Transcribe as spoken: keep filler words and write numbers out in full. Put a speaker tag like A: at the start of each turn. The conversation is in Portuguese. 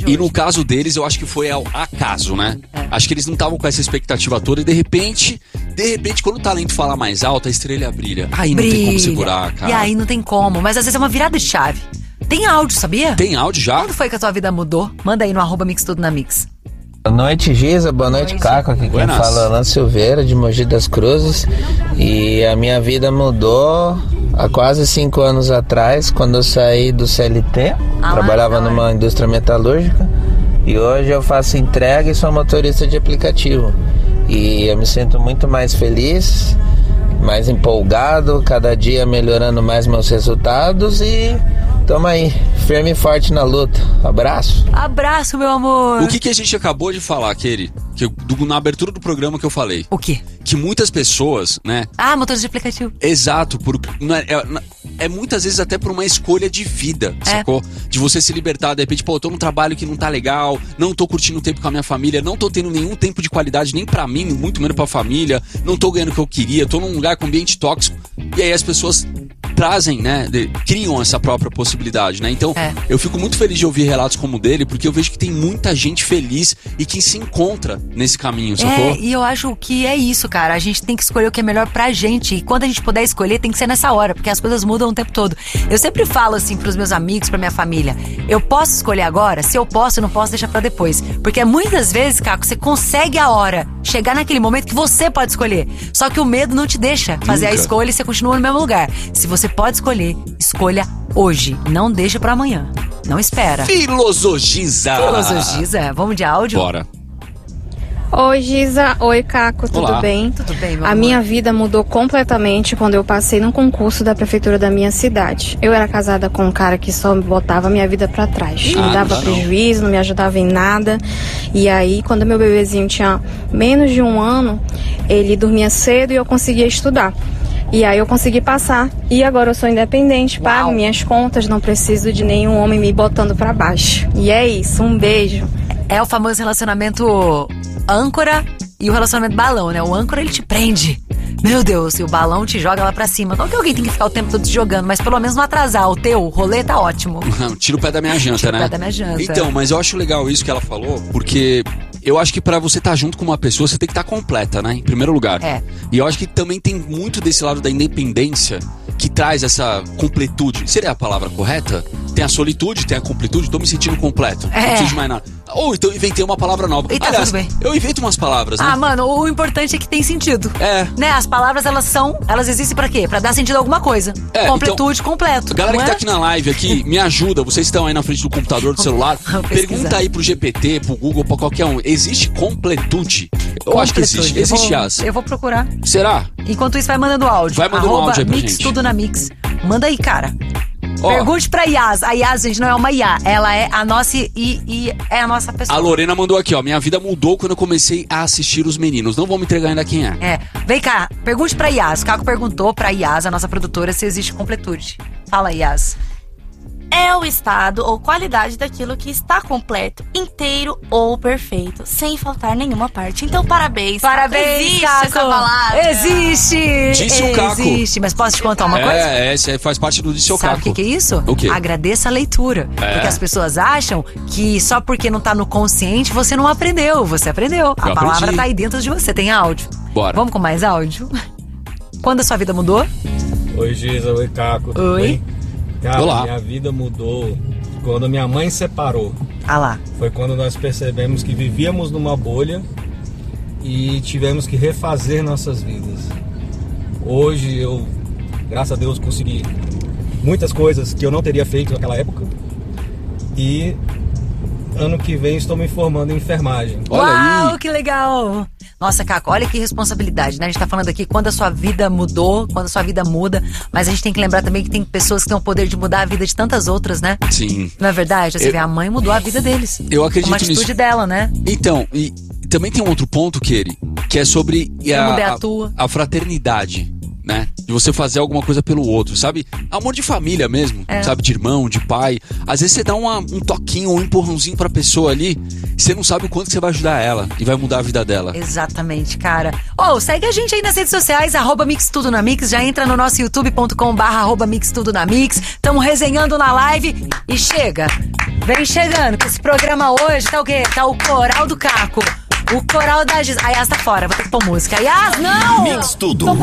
A: E
B: hoje.
A: no caso deles, eu acho que foi ao acaso, né? É. Acho que eles não estavam com essa expectativa toda e de repente, de repente, quando o talento fala mais alto, a estrela brilha. Aí
B: brilha.
A: Não tem como segurar, cara.
B: E aí não tem como, mas às vezes é uma virada de chave. Tem áudio, sabia?
A: Tem áudio já?
B: Quando foi que a tua vida mudou? Manda aí no arroba Mix Tudo na Mix.
C: Boa noite, Giza. Boa noite, noite. Caco. Aqui quem
A: Buenas.
C: fala é Alan Silveira, de Mogi das Cruzes. E a minha vida mudou há quase cinco anos atrás, quando eu saí do C L T. Ah, trabalhava não. numa indústria metalúrgica. E hoje eu faço entrega e sou motorista de aplicativo. E eu me sinto muito mais feliz, mais empolgado, cada dia melhorando mais meus resultados e... Tamo aí, firme e forte na luta. Abraço.
B: Abraço, meu amor.
A: O que, que a gente acabou de falar, Keri? Que eu, do, na abertura do programa que eu falei.
B: O quê?
A: Que muitas pessoas, né?
B: Ah, motores de aplicativo.
A: Exato. Por, não é, é, é muitas vezes até por uma escolha de vida, é. sacou? De você se libertar, de repente, pô, eu tô num trabalho que não tá legal, não tô curtindo tempo com a minha família, não tô tendo nenhum tempo de qualidade nem pra mim, muito menos pra família, não tô ganhando o que eu queria, tô num lugar com ambiente tóxico. E aí as pessoas trazem, né, de, criam essa própria possibilidade, né? Então, é. eu fico muito feliz de ouvir relatos como o dele, porque eu vejo que tem muita gente feliz e que se encontra nesse caminho, sacou?
B: É, e eu acho que é isso, cara. A gente tem que escolher o que é melhor pra gente. E quando a gente puder escolher, tem que ser nessa hora, porque as coisas mudam o tempo todo. Eu sempre falo assim pros meus amigos, pra minha família, eu posso escolher agora? Se eu posso, eu não posso deixar pra depois. Porque muitas vezes, Caco, você consegue a hora, chegar naquele momento que você pode escolher. Só que o medo não te deixa fazer Nunca. a escolha e você continua no mesmo lugar. Se você pode escolher, escolha hoje. Não deixa pra amanhã. Não espera.
A: Filosogiza!
B: Filosogiza. Vamos de áudio?
A: Bora.
D: Oi, Giza. Oi, Caco. Tudo
A: Olá.
D: bem?
B: Tudo bem, meu
D: A
B: amor.
D: minha vida mudou completamente quando eu passei num concurso da prefeitura da minha cidade. Eu era casada com um cara que só botava a minha vida pra trás.
A: Ah,
D: me dava
A: não.
D: prejuízo, não me ajudava em nada. E aí, quando meu bebezinho tinha menos de um ano, ele dormia cedo e eu conseguia estudar. E aí eu consegui passar. E agora eu sou independente, pago
B: Uau.
D: minhas contas, não preciso de nenhum homem me botando pra baixo. E é isso, um beijo.
B: É o famoso relacionamento âncora e o relacionamento balão, né? O âncora, ele te prende. Meu Deus, e o balão te joga lá pra cima. Não que alguém tem que ficar o tempo todo te jogando, mas pelo menos não atrasar. O teu rolê tá ótimo.
A: Tira o pé da minha janta,
B: Tira
A: né?
B: o pé da minha janta.
A: Então, mas eu acho legal isso que ela falou, porque eu acho que pra você estar junto com uma pessoa, você tem que estar completa, né? Em primeiro lugar.
B: É.
A: E eu acho que também tem muito desse lado da independência que traz essa completude. Seria a palavra correta? Tem a solitude, tem a completude, tô me sentindo completo.
B: É.
A: Não preciso de mais nada. Ou então inventei uma palavra nova.
B: E tá
A: Aliás,
B: tudo bem.
A: eu invento umas palavras, né?
B: Ah, mano, o importante é que tem sentido.
A: É.
B: Né? As palavras, elas são, elas existem pra quê? Pra dar sentido a alguma coisa.
A: É,
B: Completude,
A: então,
B: completo.
A: A galera
B: não
A: que tá
B: é?
A: aqui na live aqui, me ajuda. Vocês estão aí na frente do computador, do celular.
B: Vou pesquisar.
A: Pergunta aí pro G P T, pro Google, pra qualquer um. Existe completude? Eu acho que existe.
B: Completude.
A: Existe,
B: eu vou,
A: Yas.
B: eu vou procurar.
A: Será?
B: Enquanto isso, vai mandando áudio.
A: Vai mandando um
B: Arroba
A: áudio aí pra
B: Mix
A: gente.
B: Tudo na Mix. Manda aí, cara.
A: Ó,
B: Pergunte pra Yas. A Yas, gente, não é uma I A. Ela é a nossa I, I é a nossa pessoa.
A: a Lorena mandou aqui, ó. Minha vida mudou quando eu comecei a assistir os meninos. Não vou me entregar ainda quem é.
B: É. Vem cá, pergunte pra Yas. O Caco perguntou pra Yas, a nossa produtora, se existe completude. Fala, Yas.
E: É o estado ou qualidade daquilo que está completo, inteiro ou perfeito, sem faltar nenhuma parte. Então, parabéns.
B: Parabéns,
E: Existe
B: Caco.
E: essa palavra.
B: Existe.
A: Disse o Caco.
B: Existe. Mas posso te contar uma coisa?
A: É, é, esse aí faz parte do Disse o
B: Sabe o
A: Caco.
B: que, que é isso?
A: O quê?
B: Agradeça a leitura.
A: É.
B: Porque as pessoas acham que só porque não tá no consciente, você não aprendeu. Você aprendeu.
A: Eu
B: a palavra
A: aprendi.
B: tá aí dentro de você. Tem áudio.
A: Bora.
B: Vamos com mais áudio? Quando a sua vida mudou?
F: Oi, Giza. Oi, Caco. Tudo
B: Oi.
F: bem? Cara,
A: Olá.
F: minha vida mudou quando minha mãe separou.
B: Ah lá.
F: Foi quando nós percebemos que vivíamos numa bolha e tivemos que refazer nossas vidas. Hoje eu, graças a Deus, consegui muitas coisas que eu não teria feito naquela época. E ano que vem estou me formando em enfermagem.
A: Olha
B: Uau,
A: aí.
B: que legal! Nossa, Caco, olha que responsabilidade, né? A gente tá falando aqui quando a sua vida mudou, quando a sua vida muda, mas a gente tem que lembrar também que tem pessoas que têm o poder de mudar a vida de tantas outras, né?
A: Sim.
B: Não é verdade? Você
A: Eu-
B: vê, a mãe mudou a vida deles.
A: Eu acredito
B: Uma atitude
A: nisso.
B: dela, né?
A: Então, e também tem um outro ponto, Keri, que é sobre
B: Eu mudei a
A: a,
B: tua.
A: a fraternidade, né? De você fazer alguma coisa pelo outro, sabe? Amor de família mesmo,
B: É.
A: sabe? De irmão, de pai. Às vezes você dá uma- um toquinho, um empurrãozinho pra pessoa ali, e você não sabe o quanto que você vai ajudar ela e vai mudar a vida dela.
B: Exatamente, cara. Ô, segue a gente aí nas redes sociais, arroba Mix Tudo na Mix. Já entra no nosso youtube ponto com barra arroba Mix Tudo na Mix. Tamo resenhando na live e chega. Vem chegando, que esse programa hoje tá o quê? Tá o Coral do Caco. O Coral da Giz. A Yas tá fora, vou ter que pôr música. Yas, não!
G: Mix Tudo.